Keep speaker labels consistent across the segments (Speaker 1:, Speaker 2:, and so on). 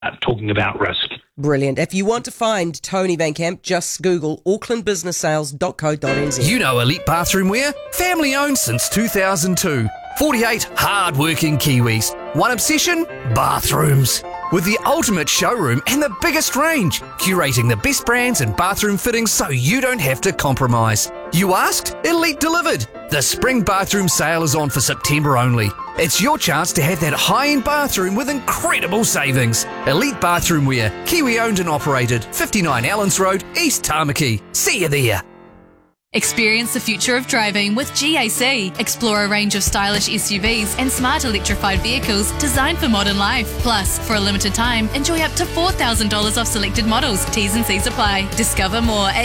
Speaker 1: talking about risk.
Speaker 2: Brilliant. If you want to find Tony Van Camp, just Google aucklandbusinesssales.co.nz.
Speaker 3: You know Elite Bathroom Wear? Family owned since 2002. 48 hard-working Kiwis. One obsession? Bathrooms. With the ultimate showroom and the biggest range, curating the best brands and bathroom fittings so you don't have to compromise. You asked? Elite delivered. The spring bathroom sale is on for September only. It's your chance to have that high-end bathroom with incredible savings. Elite Bathroom Wear, Kiwi owned and operated, 59 Allens Road, East Tamaki. See you there.
Speaker 4: Experience the future of driving with GAC. Explore a range of stylish SUVs and smart electrified vehicles designed for modern life. Plus, for a limited time, enjoy up to $4,000 off selected models. T's and C's apply. Discover more at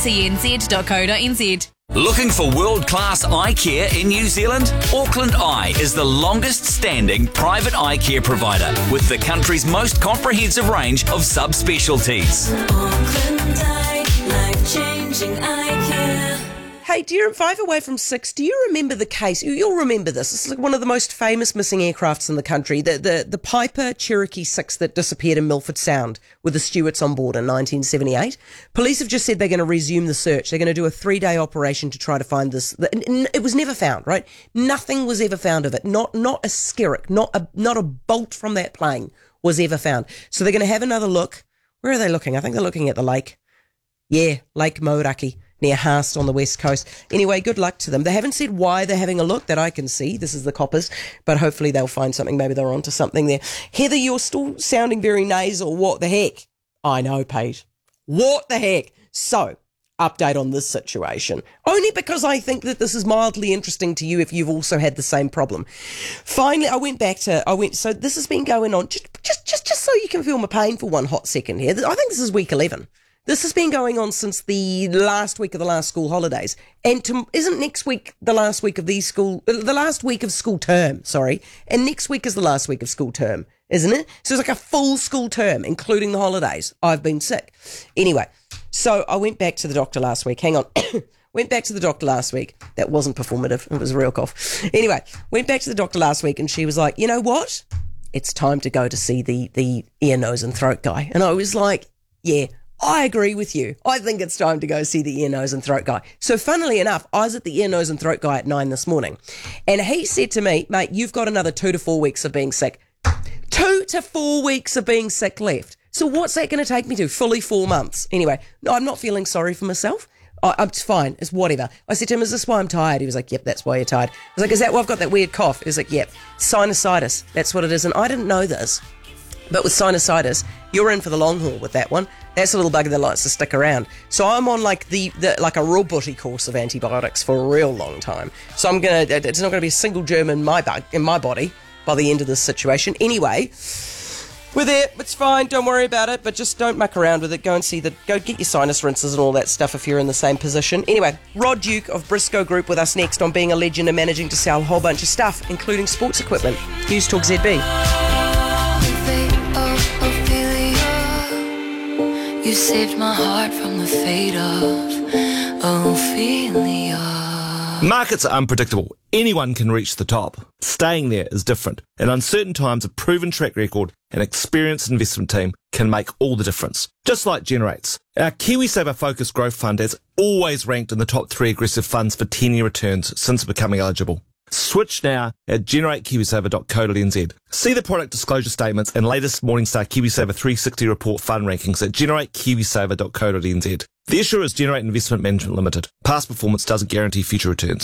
Speaker 4: gacnz.co.nz.
Speaker 5: Looking for world-class eye care in New Zealand? Auckland Eye is the longest-standing private eye care provider with the country's most comprehensive range of subspecialties.
Speaker 6: Auckland Eye, life-changing eye care.
Speaker 2: Hey, do you 5 away from 6? Do you remember the case? You'll remember this. It's like one of the most famous missing aircrafts in the country. The Piper Cherokee 6 that disappeared in Milford Sound with the stewards on board in 1978. Police have just said they're going to resume the search. They're going to do a 3-day operation to try to find this. It was never found, right? Nothing was ever found of it. Not a skerrick, not a bolt from that plane was ever found. So they're going to have another look. Where are they looking? I think they're looking at the lake. Yeah, Lake Mauraki, near Haast on the west coast. Anyway, good luck to them. They haven't said why they're having a look that I can see. This is the coppers, but hopefully they'll find something. Maybe they're onto something there. Heather, you're still sounding very nasal. What the heck? I know, Paige. What the heck? So, update on this situation. Only because I think that this is mildly interesting to you if you've also had the same problem. Finally, so this has been going on, just so you can feel my pain for one hot second here. I think this is week 11. This has been going on since the last week of the last school holidays. And isn't next week the last week of the last week of school term, sorry. And next week is the last week of school term, isn't it? So it's like a full school term, including the holidays. I've been sick. Anyway, so I went back to the doctor last week. Hang on. Went back to the doctor last week. That wasn't performative. It was a real cough. Anyway, went back to the doctor last week and she was like, you know what? It's time to go to see the ear, nose and throat guy. And I was like, yeah, I agree with you. I think it's time to go see the ear, nose and throat guy. So funnily enough, I was at the ear, nose and throat guy at 9 this morning. And he said to me, mate, you've got another 2 to 4 weeks of being sick. 2 to 4 weeks of being sick left. So what's that going to take me to? Fully 4 months. Anyway, no, I'm not feeling sorry for myself. It's fine. It's whatever. I said to him, is this why I'm tired? He was like, yep, that's why you're tired. I was like, is that why I've got that weird cough? He was like, yep, sinusitis. That's what it is. And I didn't know this. But with sinusitis, you're in for the long haul with that one. That's a little bugger that likes to stick around. So I'm on like like a real butty course of antibiotics for a real long time. So it's not gonna be a single germ in my body by the end of this situation. Anyway, we're there. It's fine. Don't worry about it. But just don't muck around with it. Go get your sinus rinses and all that stuff if you're in the same position. Anyway, Rod Duke of Briscoe Group with us next on Being a Legend and managing to sell a whole bunch of stuff, including sports equipment. News Talk ZB.
Speaker 6: You saved my heart from the fate of Ophelia.
Speaker 7: Markets are unpredictable. Anyone can reach the top. Staying there is different. In uncertain times, a proven track record and experienced investment team can make all the difference. Just like Generates. Our KiwiSaver Focus Growth Fund has always ranked in the top 3 aggressive funds for 10-year returns since becoming eligible. Switch now at generatekiwisaver.co.nz. See the product disclosure statements and latest Morningstar KiwiSaver 360 report fund rankings at generatekiwisaver.co.nz. The issuer is Generate Investment Management Limited. Past performance doesn't guarantee future returns.